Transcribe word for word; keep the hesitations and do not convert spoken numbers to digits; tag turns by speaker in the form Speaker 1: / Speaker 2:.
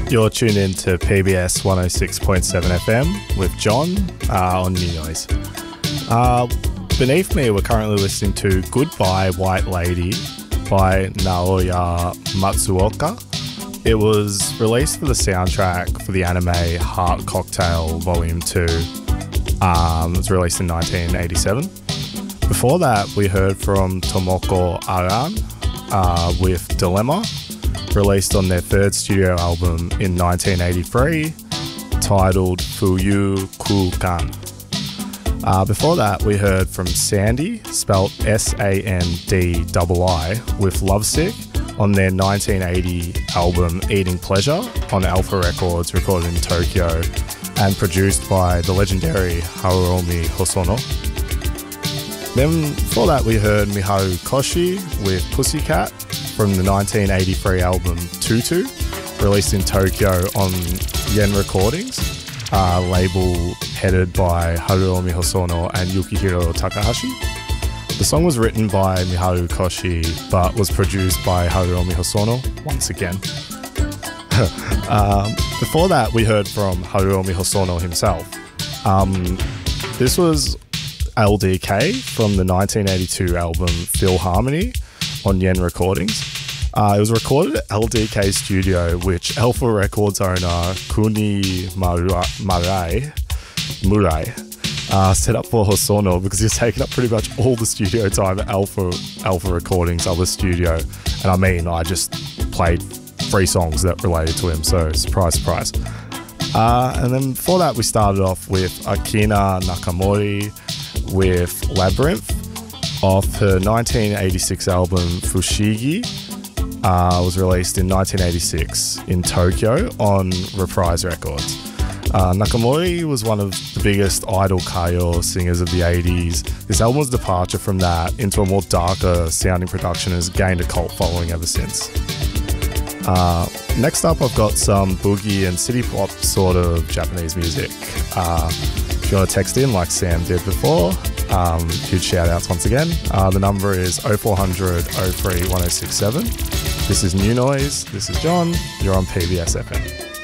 Speaker 1: You're tuned in to P B S one oh six point seven F M with John uh, on New Noise. Uh, beneath me, we're currently listening to Goodbye White Lady by Naoya Matsuoka. It was released for the soundtrack for the anime Heart Cocktail Volume two. Um, it was released in nineteen eighty-seven. Before that, we heard from Tomoko Aran uh, with Dilemma, released on their third studio album in nineteen eighty-three, titled Fuyu Kukan. Uh, before that, we heard from Sandy, spelt S A N D I I, with Lovesick on their nineteen eighty album Eating Pleasure on Alpha Records, recorded in Tokyo and produced by the legendary Haruomi Hosono. Then before that, we heard Miharu Koshi with Pussycat from the nineteen eighty-three album Tutu, released in Tokyo on Yen Recordings, uh, label headed by Haruomi Hosono and Yukihiro Takahashi. The song was written by Miharu Koshi, but was produced by Haruomi Hosono once again. um, before that, we heard from Haruomi Hosono himself. Um, this was L D K from the nineteen eighty-two album Philharmony on Yen Recordings. Uh, it was recorded at L D K Studio, which Alpha Records owner Kuni Murai, Murai uh, set up for Hosono because he's taken up pretty much all the studio time at Alpha, Alpha Recordings, other studio. And I mean, I just played three songs that related to him, so surprise, surprise. Uh, and then before that, we started off with Akina Nakamori with Labyrinth off her nineteen eighty-six album Fushigi. Uh, was released in nineteen eighty-six in Tokyo on Reprise Records. Uh, Nakamori was one of the biggest idol kayo singers of the eighties. This album's departure from that into a more darker sounding production has gained a cult following ever since. Uh, next up, I've got some boogie and city pop sort of Japanese music. Uh, if you want to text in like Sam did before, um, huge shout outs once again. Uh, the number is oh four hundred oh three ten sixty-seven. This is New Noise. This is John. You're on P B S F M.